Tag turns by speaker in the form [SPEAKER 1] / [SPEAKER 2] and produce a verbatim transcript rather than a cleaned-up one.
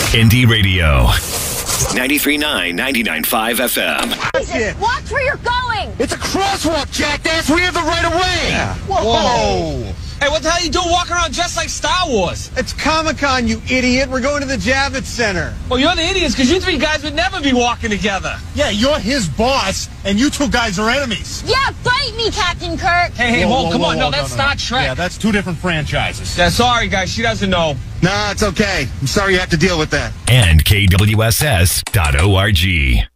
[SPEAKER 1] Indie Radio. ninety-three point nine, ninety-nine point five F M.
[SPEAKER 2] Jesus, watch where you're going!
[SPEAKER 3] It's a crosswalk, jackass! We have the right of way!
[SPEAKER 4] Yeah.
[SPEAKER 3] Whoa!
[SPEAKER 4] Whoa. Hey, what the hell you doing walking around dressed like Star Wars?
[SPEAKER 3] It's Comic-Con, you idiot! We're going to the Javits Center.
[SPEAKER 4] Well, you're the idiots because you three guys would never be walking together.
[SPEAKER 5] Yeah, you're his boss, and you two guys are enemies.
[SPEAKER 2] Yeah, fight me, Captain Kirk!
[SPEAKER 4] Hey, hey,
[SPEAKER 5] Whoa,
[SPEAKER 4] whoa,
[SPEAKER 5] whoa,
[SPEAKER 4] come
[SPEAKER 5] whoa,
[SPEAKER 4] on.
[SPEAKER 5] whoa,
[SPEAKER 4] No, that's Star Trek.
[SPEAKER 5] Yeah, that's two different franchises.
[SPEAKER 4] Yeah, sorry, guys. She doesn't know.
[SPEAKER 3] Nah, it's okay. I'm sorry you have to deal with that.
[SPEAKER 1] And K W S S dot org.